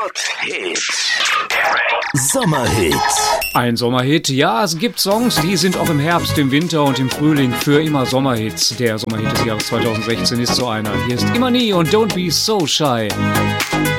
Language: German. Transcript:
Hot-Hit. Sommerhit. Ein Sommerhit, ja, es gibt Songs, die sind auch im Herbst, im Winter und im Frühling für immer Sommerhits. Der Sommerhit des Jahres 2016 ist so einer. Hier ist Immer Nie und Don't Be So Shy.